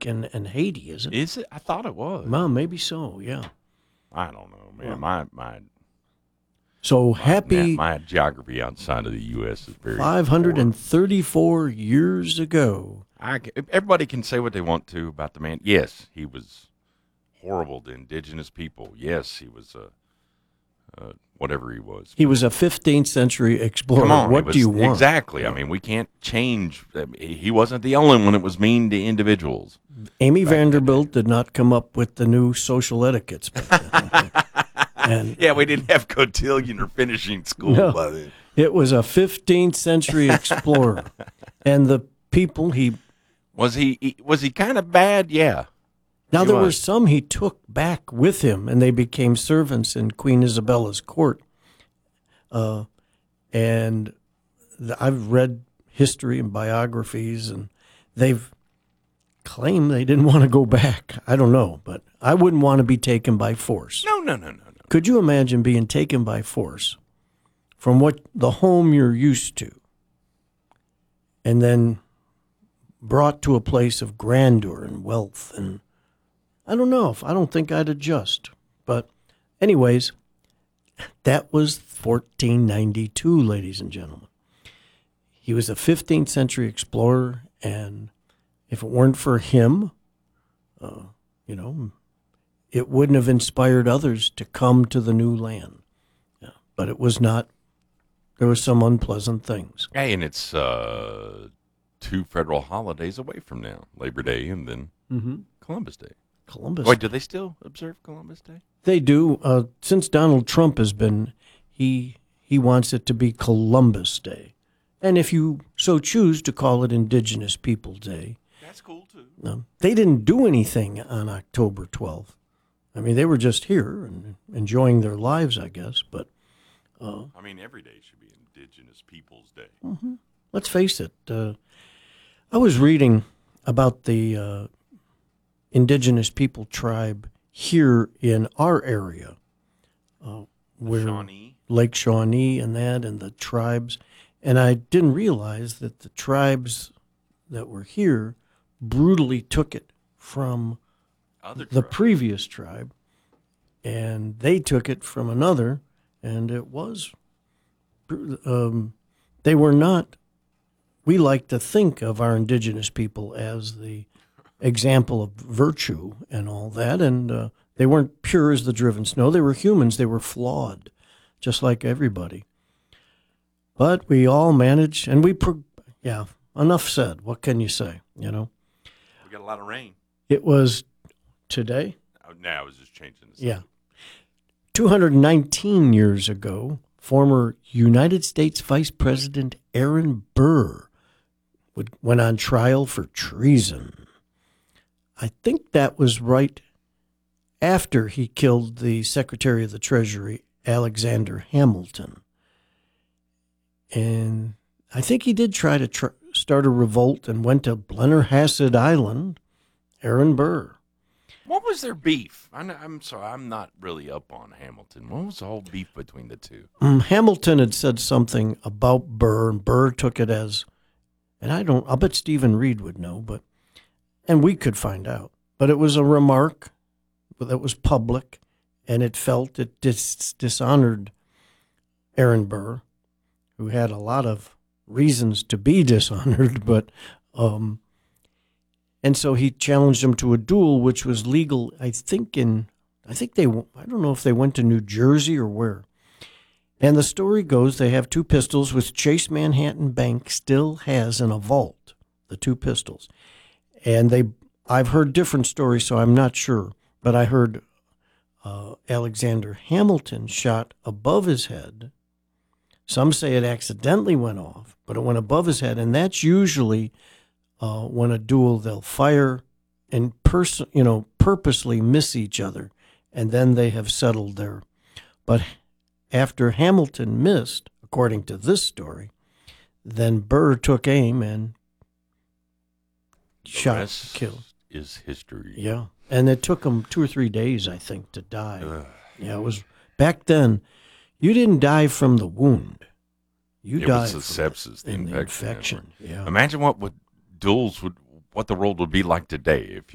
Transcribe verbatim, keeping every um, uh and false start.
and, and Haiti, is it? Is it? I thought it was. Well, maybe so, yeah. I don't know, man. Well, my my So my, happy my geography outside of the U S is very five hundred thirty-four years ago. I, everybody can say what they want to about the man. Yes, he was horrible to indigenous people. Yes, he was a uh, whatever he was. He was a fifteenth century explorer. Come on, what was, do you want? Exactly. I mean, we can't change. He wasn't the only one that was mean to individuals. Amy Vanderbilt did not come up with the new social etiquettes. and Yeah, we didn't have cotillion or finishing school No. by then. It was a fifteenth century explorer. And the people he... Was he, he was he kind of bad? Yeah. Now, He there were was. some he took back with him, and they became servants in Queen Isabella's court. Uh, and the, I've read history and biographies, and they've claimed they didn't want to go back. I don't know, but I wouldn't want to be taken by force. No, no, no, no, no. Could you imagine being taken by force from what the home you're used to, and then brought to a place of grandeur and wealth? And I don't know if I don't think I'd adjust. But anyways, that was fourteen ninety-two, ladies and gentlemen. He was a fifteenth century explorer, and if it weren't for him, uh, you know, it wouldn't have inspired others to come to the new land. Yeah, but it was not. There were some unpleasant things. Hey, and it's uh, two federal holidays away from now, Labor Day and then Mm-hmm. Columbus Day. Columbus. Wait, do they still observe Columbus Day? They do. Uh, since Donald Trump has been, he he wants it to be Columbus Day. And if you so choose to call it Indigenous Peoples Day, That's cool, too. no, they didn't do anything on October twelfth. I mean, they were just here and enjoying their lives, I guess. But I mean, every day should be Indigenous Peoples Day. let's face it, uh, I was reading about the uh, Indigenous people tribe here in our area, uh, where Shawnee. Lake Shawnee and that, and the tribes. And I didn't realize that the tribes that were here brutally took it from Other the tribes. previous tribe, and they took it from another, and it was, um, they were not, we like to think of our indigenous people as the example of virtue and all that, and uh, they weren't pure as the driven snow. They were humans. They were flawed, just like everybody. But we all managed, and we, pro- yeah, enough said. What can you say, you know? We got a lot of rain. It was today, Oh, no, I was just changing the yeah, two hundred nineteen years ago, former United States Vice President Aaron Burr would, went on trial for treason. I think that was right after he killed the Secretary of the Treasury, Alexander Hamilton. And I think he did try to tr- start a revolt and went to Blennerhassett Island, Aaron Burr. What was their beef? I know, I'm sorry, I'm not really up on Hamilton. What was the whole beef between the two? Um, Hamilton had said something about Burr, and Burr took it as, and I don't, I'll bet Stephen Reed would know, but, and we could find out, but it was a remark that was public, and it felt it dis- dishonored Aaron Burr, who had a lot of reasons to be dishonored, but, um, and so he challenged him to a duel, which was legal, I think, in, I think they, I don't know if they went to New Jersey or where. And the story goes they have two pistols, which Chase Manhattan Bank still has in a vault, the two pistols. And they, I've heard different stories, so I'm not sure, but I heard uh, Alexander Hamilton shot above his head. Some say it accidentally went off, but it went above his head, and that's usually uh, when a duel they'll fire and pers- you know purposely miss each other, and then they have settled there. But after Hamilton missed, according to this story, then Burr took aim and The shot, rest killed. is history. Yeah, and it took him two or three days, I think, to die. Ugh. Yeah, it was back then. You didn't die from the wound. You It died was the from sepsis, the in infection. infection. Yeah. Imagine what would duels would, what the world would be like today if